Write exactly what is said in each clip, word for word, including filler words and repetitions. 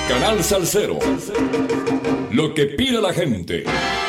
Canal Salsero. Lo que pide la gente.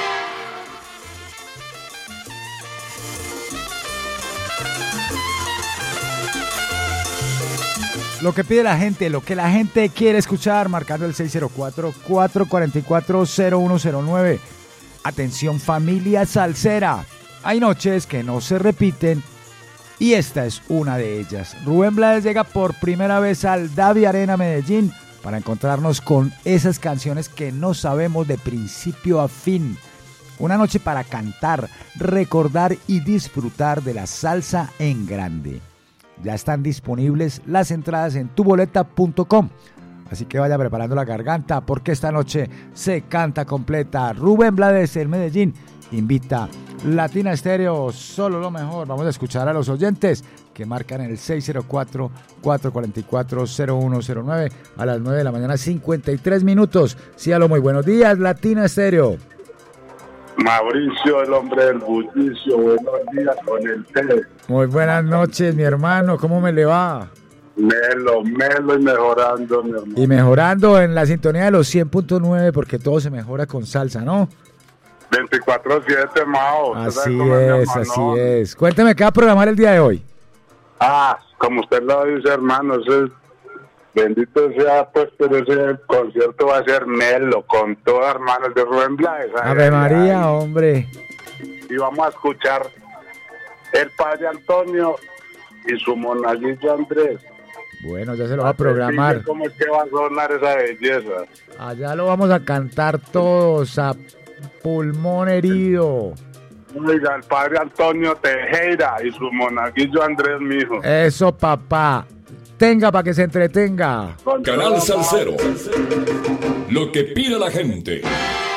Lo que pide la gente, lo que la gente quiere escuchar, marcando el seis cero cuatro, cuatro cuatro cuatro, cero uno cero nueve. Atención familia salsera, hay noches que no se repiten y esta es una de ellas. Rubén Blades llega por primera vez al Davi Arena Medellín para encontrarnos con esas canciones que no sabemos de principio a fin. Una noche para cantar, recordar y disfrutar de la salsa en grande. Ya están disponibles las entradas en tuboleta punto com. Así que vaya preparando la garganta porque esta noche se canta completa. Rubén Blades en Medellín invita Latina Estéreo, solo lo mejor. Vamos a escuchar a los oyentes que marcan el seis cero cuatro, cuatro cuatro cuatro, cero uno cero nueve a las nueve de la mañana, cincuenta y tres minutos. Sí, aló, muy buenos días, Latina Estéreo. Mauricio, el hombre del bullicio, buenos días con el té. Muy buenas noches, mi hermano, ¿cómo me le va? Melo, melo y mejorando, mi hermano. Y mejorando en la sintonía de los cien punto nueve porque todo se mejora con salsa, ¿no? veinticuatro siete, Mao. Así es, así es. Cuénteme, ¿qué va a programar el día de hoy? Ah, como usted lo dice, hermano, ese, bendito sea, pues, pero ese concierto va a ser melo, con todo, hermano, el de Rubén Blades. Ave María, ay. Hombre. Y vamos a escuchar el padre Antonio y su monaguillo Andrés. Bueno, ya se lo va a programar. ¿Cómo es que va a sonar esa belleza? Allá lo vamos a cantar todos a pulmón herido. Oiga, el padre Antonio Tejera y su monaguillo Andrés, mijo. Eso, papá. Tenga para que se entretenga. Canal Salsero. Lo que pide la gente.